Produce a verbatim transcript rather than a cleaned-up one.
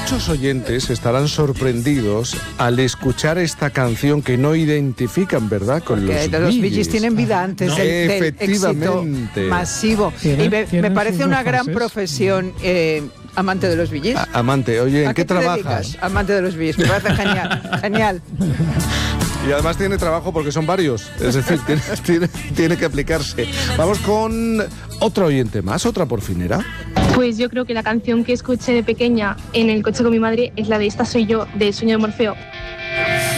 muchos oyentes estarán sorprendidos al escuchar esta canción que no identifican, ¿verdad?, con Porque los los Bee Bee Gees Gees. tienen vida antes No, del, del efectivamente. éxito masivo. Tienen- y me, tienen me parece sus una dos gran fases. profesión, eh, amante de los Bee Gees. A- amante, oye, ¿en ¿A qué, qué te trabajas? dedicas? Amante de los Bee Gees. Me parece genial, genial. Y además tiene trabajo porque son varios, es decir, tiene, tiene, tiene que aplicarse. Vamos con otro oyente más, otra porfinera. Pues yo creo que la canción que escuché de pequeña en el coche con mi madre es la de Esta soy yo, de Sueño de Morfeo.